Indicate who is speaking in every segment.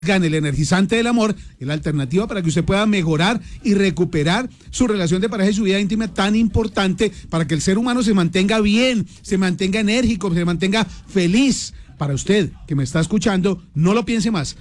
Speaker 1: Gane el energizante del amor, es la alternativa para que usted pueda mejorar y recuperar su relación de pareja y su vida íntima tan importante para que el ser humano se mantenga bien, se mantenga enérgico, se mantenga feliz. Para usted que me está escuchando, no lo piense más.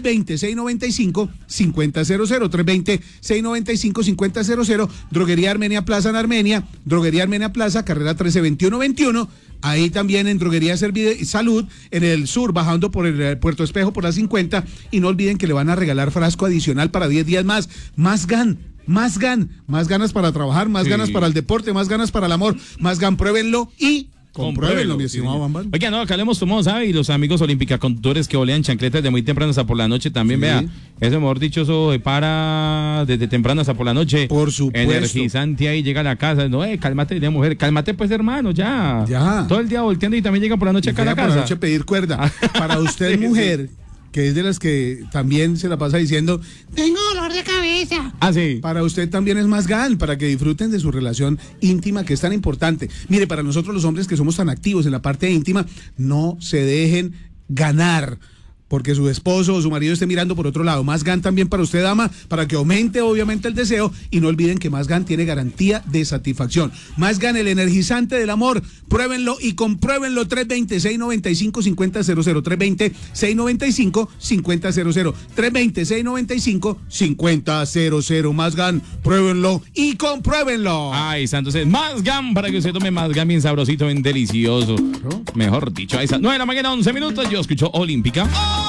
Speaker 1: 320-695-5000, 320-695-5000, Droguería Armenia Plaza en Armenia, Droguería Armenia Plaza, carrera 132121. Ahí también en Droguería Salud, en el sur, bajando por el Puerto Espejo por la 50. Y no olviden que le van a regalar frasco adicional para 10 días más. Más ganas para trabajar, más ganas para el deporte, más ganas para el amor, más gan, pruébenlo y compruébenlo, mi estimado Bambam.
Speaker 2: Oiga, no, acá le hemos tomado, ¿sabe? Y los amigos olímpica conductores que olean chancletas de muy temprano hasta por la noche también, sí. Vea, eso mejor dicho, eso para desde temprano hasta por la noche.
Speaker 1: Por supuesto.
Speaker 2: Energizante ahí, llega a la casa, no, cálmate, de mujer, cálmate pues hermano, ya. Todo el día volteando y también llega por la noche acá a la casa.
Speaker 1: Por la noche pedir cuerda. Para usted, mujer, que es de las que también se la pasa diciendo, tengo dolor de cabeza.
Speaker 2: Sí.
Speaker 1: Para usted también es más gan, para que disfruten de su relación íntima, que es tan importante. Mire, para nosotros los hombres que somos tan activos en la parte íntima, no se dejen ganar porque su esposo o su marido esté mirando por otro lado. Más gan también para usted, dama, para que aumente obviamente el deseo, y no olviden que Más gan tiene garantía de satisfacción. Más gan, el energizante del amor, pruébenlo y compruébenlo. 320-695-5000, 320-695-5000, 320-695-5000. Más gan, pruébenlo y compruébenlo.
Speaker 2: Ay, entonces, Más gan para que usted tome Más gan bien sabrosito, bien delicioso. Claro. Mejor dicho, a esa 9 de la mañana, 11 minutos, yo escucho Olímpica.